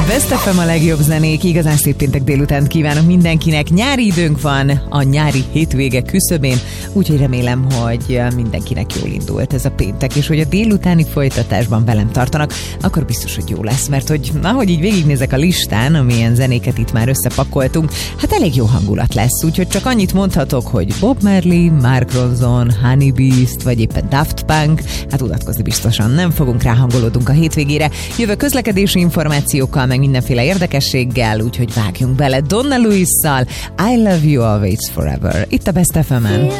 Best FM a legjobb zenék, igazán szép péntek délutánt kívánok mindenkinek. Nyári időnk van a nyári hétvége küszöbén, úgyhogy remélem, hogy mindenkinek jól indult ez a péntek, és hogy a délutáni folytatásban velem tartanak, akkor biztos, hogy jó lesz, mert hogy ahogy így végignézek a listán, amilyen zenéket itt már összepakoltunk, hát elég jó hangulat lesz, úgyhogy csak annyit mondhatok, hogy Bob Marley, Mark Ronson, Honey Beast, vagy éppen Daft Punk, hát unatkozni biztosan nem fogunk, ráhangolódunk a hétvégére. Jövök közlekedési információkkal, meg mindenféle érdekességgel, úgyhogy vágjunk bele Donna Lewis-szal, I Love You Always Forever. Itt a Best FM-en.